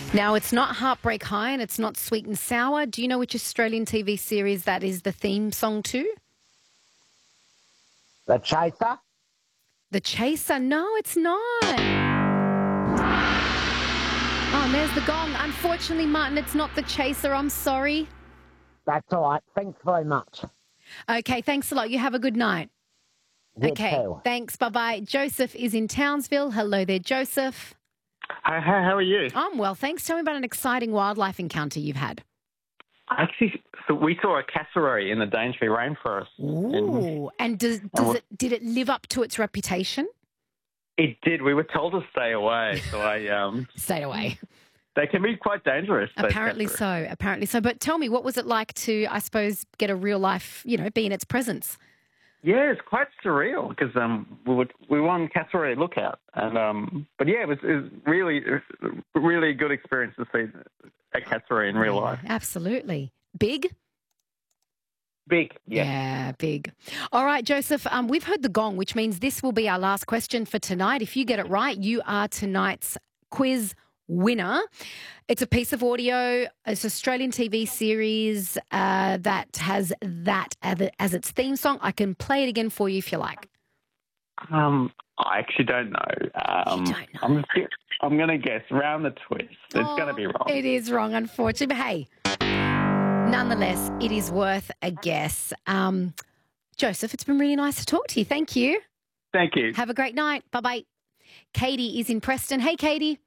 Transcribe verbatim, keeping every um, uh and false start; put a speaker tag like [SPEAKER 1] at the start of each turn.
[SPEAKER 1] Now, it's not Heartbreak High and it's not Sweet and Sour. Do you know which Australian T V series that is the theme song to?
[SPEAKER 2] The Chaser?
[SPEAKER 1] The Chaser. No, it's not. Oh, and there's the gong. Unfortunately, Martin, it's not The Chaser. I'm sorry.
[SPEAKER 2] That's all right. Thanks very much.
[SPEAKER 1] Okay, thanks a lot. You have a good night.
[SPEAKER 2] You
[SPEAKER 1] Okay,
[SPEAKER 2] too.
[SPEAKER 1] thanks. Bye-bye. Joseph is in Townsville. Hello there, Joseph.
[SPEAKER 3] Hi, how how are you?
[SPEAKER 1] I'm well, thanks. Tell me about an exciting wildlife encounter you've had.
[SPEAKER 3] Actually, so we saw a cassowary in the Daintree rainforest.
[SPEAKER 1] Ooh, and does, does it, did it live up to its reputation?
[SPEAKER 3] It did. We were told to stay away, so I um.
[SPEAKER 1] Stay away.
[SPEAKER 3] They can be quite dangerous. those
[SPEAKER 1] Apparently
[SPEAKER 3] cassowaries.
[SPEAKER 1] so, apparently so. But tell me, what was it like to, I suppose, get a real life, you know, be in its presence?
[SPEAKER 3] Yeah, it's quite surreal because um we were we were on Cassowary Lookout and um but yeah it was, it was really it was a really good experience to see a cassowary in real life.
[SPEAKER 1] Absolutely. Big?
[SPEAKER 3] Big, yeah.
[SPEAKER 1] Yeah, big. All right, Joseph, um, we've heard the gong, which means this will be our last question for tonight. If you get it right, you are tonight's quiz winner. It's a piece of audio. It's an Australian T V series uh, that has that as its theme song. I can play it again for you if you like.
[SPEAKER 3] Um, I actually don't know. Um,
[SPEAKER 1] You don't know.
[SPEAKER 3] I'm just, I'm going to guess round the twist. It's
[SPEAKER 1] Oh,
[SPEAKER 3] going to be wrong.
[SPEAKER 1] It is wrong, unfortunately. But hey, nonetheless, it is worth a guess. Um, Joseph, it's been really nice to talk to you. Thank you.
[SPEAKER 3] Thank you.
[SPEAKER 1] Have a great night. Bye-bye. Katie is in Preston. Hey, Katie.